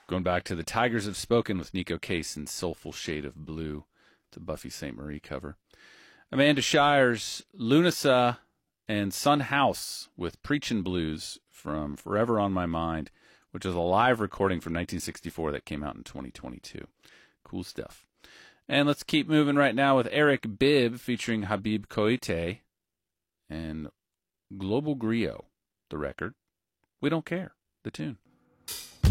Going back to The Tigers Have Spoken with Nico Case and Soulful Shade of Blue. It's a Buffy St. Marie cover. Amanda Shires, Lunasa, and Sun House with Preachin' Blues from Forever on My Mind, which is a live recording from 1964 that came out in 2022. Cool stuff. And let's keep moving right now with Eric Bibb featuring Habib Koite and Global Griot, the record. We Don't Care, the tune.